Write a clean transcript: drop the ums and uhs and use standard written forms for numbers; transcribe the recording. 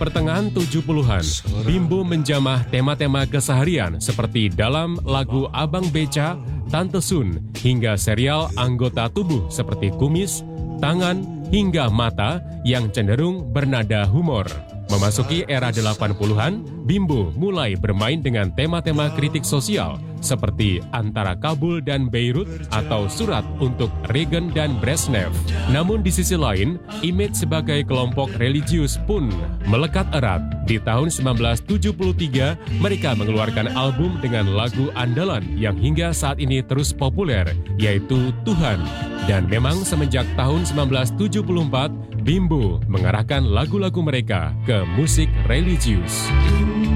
pertengahan 70-an, Bimbo menjamah tema-tema keseharian seperti dalam lagu Abang Beca, Tante Sun, hingga serial anggota tubuh seperti kumis, tangan, hingga mata yang cenderung bernada humor. Memasuki era 80-an, Bimbo mulai bermain dengan tema-tema kritik sosial seperti Antara Kabul dan Beirut atau Surat untuk Reagan dan Brezhnev. Namun di sisi lain, image sebagai kelompok religius pun melekat erat. Di tahun 1973, mereka mengeluarkan album dengan lagu andalan yang hingga saat ini terus populer, yaitu Tuhan. Dan memang semenjak tahun 1974, Bimbo mengarahkan lagu-lagu mereka ke musik religius.